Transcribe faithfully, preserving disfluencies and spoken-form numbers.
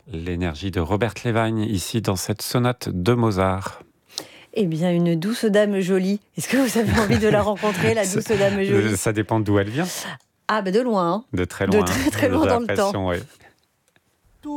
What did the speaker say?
L'énergie de Robert Levine, ici dans cette sonate de Mozart. Eh bien, une douce dame jolie. Est-ce que vous avez envie de la rencontrer, la douce dame jolie? Ça dépend d'où elle vient. Ah, ben de loin. Hein. De très loin. De très très loin dans le temps. Ouais.